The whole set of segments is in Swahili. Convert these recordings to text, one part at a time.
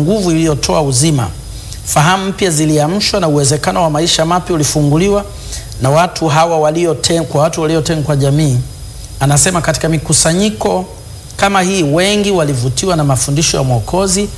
nguvu iliyotoa uzima. Fahamu mpya ziliamshwa na uwezekano wa maisha mapya ulifunguliwa na watu hawa waliotengwa kwa jamii. Anasema katika mikusanyiko kama hii wengi walivutiwa na mafundisho ya Mwokozi,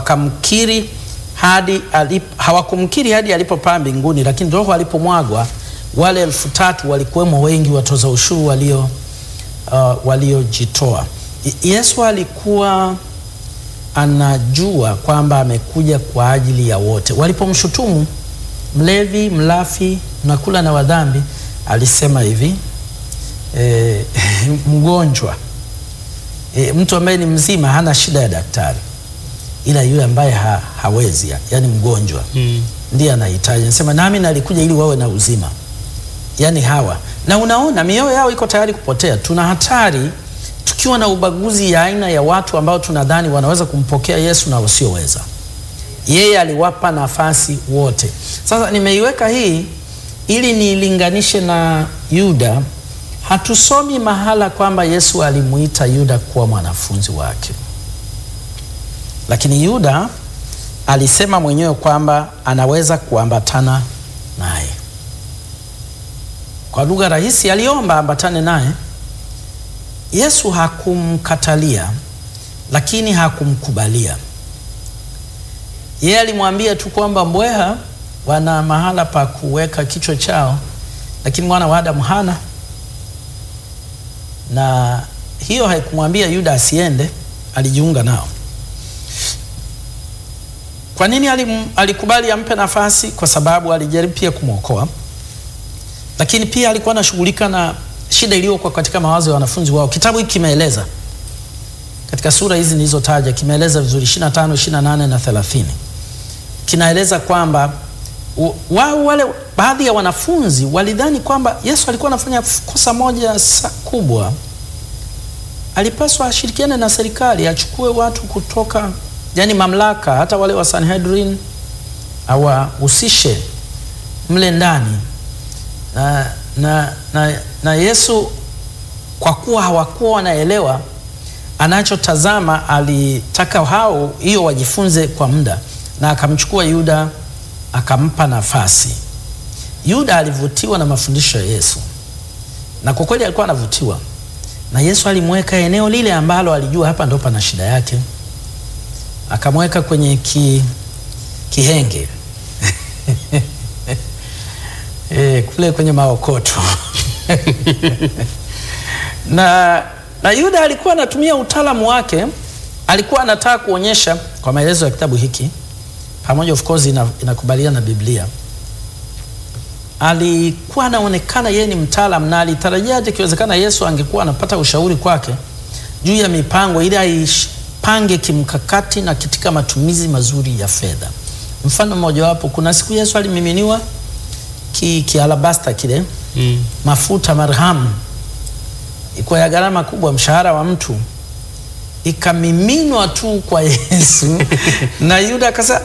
hawakumkiri hadi alipopaa mbinguni, lakini Roho alipomwagwa wale 3,000 walikuwemo wengi watoza ushuru waliojitoa. Yesu alikuwa anajua kwamba amekuja kwa ajili ya wote. Walipomshutumu, mlevi, mlafi, mnakula na wadhambi, alisema hivi, mgonjwa, mtu ambaye ni mzima hana shida ya daktari, ila yule ambaye hawezi, yani mgonjwa, ndiye anahitaji. Anasema nami nalikuja ili wawe na uzima. Yani hawa, na unaona mioyo yao iko tayari kupotea. Tuna hatari tukiwa na ubaguzi ya aina ya watu ambao tunadhani wanaweza kumpokea Yesu na wasioweza. Yeye aliwapa nafasi wote. Sasa nimeiweka hii ili nilinganishe na Yuda. Hatusomi mahala kwamba Yesu alimuita Yuda kuwa mwanafunzi wake, lakini Yuda alisema mwenyewe kwamba anaweza kuambatana naye. Kwa lugha rahisi, aliomba ambatane naye. Yesu hakumkatalia, lakini hakumkubalia. Yeye alimwambia tu kwamba mbweha wana mahala pa kuweka kichwa chao, lakini mwana wa Adamu hana. Na hiyo haikumwambia Yuda asiende, alijiunga nao. Kwa nini alikubali ampe nafasi? Kwa sababu alijaribu pia kumwokoa, lakini pia alikuwa anashughulika na shida iliyokuwa katika mawazo ya wanafunzi wao. Kitabu hiki kimeeleza katika sura hizi nilizotaja, kimeeleza vizuri 25, 28 na 30. Kinaeleza kwamba wao wale baadhi ya wanafunzi walidhani kwamba Yesu alikuwa anafanya kosa moja kubwa. Alipaswa ashirikiane na serikali, achukue watu kutoka, yani mamlaka, hata wale wa Sanhedrin awahusishe mle ndani. Na Yesu, kwa kuwa hawakuwa wanaelewa anachotazama, alitaka hao hiyo wajifunze kwa muda, na akamchukua Yuda akampa nafasi. Yuda alivutiwa na mafundisho ya Yesu, na kwa kweli alikuwa anavutiwa na Yesu. Alimweka eneo lile ambalo alijua hapa ndo pana shida yake, akamweka kwenye kihenge kule kwenye maokoto na Yuda alikuwa anatumia utaalamu wake. Alikuwa anataka kuonyesha, kwa maelezo ya kitabu hiki pamoja, of course inakubaliana na Biblia, alikuwa anaonekana yeye ni mtaalamu, na alitarajia ikiwezekana Yesu angekuwa anapata ushauri kwake juu ya mipango ili aipange kimkakati na katika matumizi mazuri ya fedha. Mfano mmoja wapo, kuna siku Yesu alimiminiwa alabasta kile mafuta marhamu, iko ya gharama kubwa, mshahara wa mtu, ikamiminwa tu kwa Yesu na Yuda akasema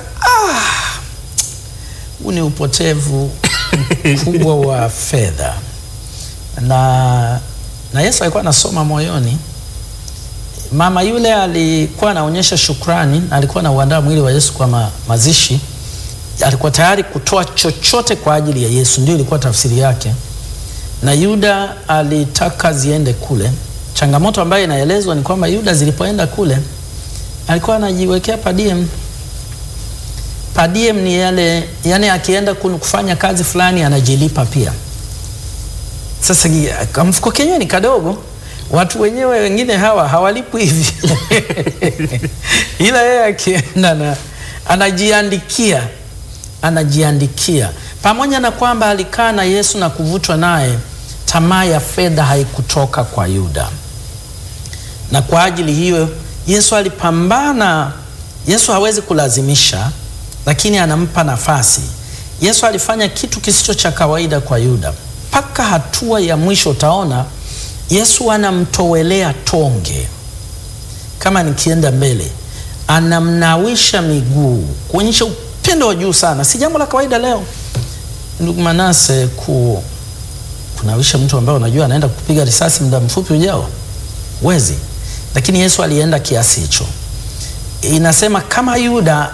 huu ni upotevu kubwa wa fedha. Na Yesu alikuwa anasoma moyoni. Mama yule alikuwa anaonyesha shukrani, alikuwa anauandaa mwili wa Yesu kwa mazishi. Alikuwa tayari kutoa chochote kwa ajili ya Yesu, ndio ilikuwa tafsiri yake. Na Yuda alitaka ziende kule. Changamoto ambayo inaelezwa ni kwamba Yuda zilipoenda kule alikuwa anajiwekea padiem. Padiem ni yale, yani akienda kufanya kazi fulani anajilipa pia. Sasa mfuko kenyewe ni kadogo, watu wenyewe wengine hawa hawalipi hivi ila yeye akienda na anajiandikia. Pamoja na kwamba alikaa na Yesu na kuvutwa naye, tamaa ya fedha haikutoka kwa Yuda. Na kwa ajili hiyo Yesu alipambana. Yesu hawezi kulazimisha, lakini anampa nafasi. Yesu alifanya kitu kisicho cha kawaida kwa Yuda. Mpaka hatua ya mwisho utaona Yesu anamtowelea tonge. Kama nikienda mbele, anamnawisha miguu, kuonyesha upendo wa juu sana. Si jambo la kawaida leo, ndugu Manase, kunawisha mtu ambaye unajua anaenda kupiga risasi muda mfupi ujao, wezi. Lakini Yesu alienda kiasi hicho. Inasema kama Yuda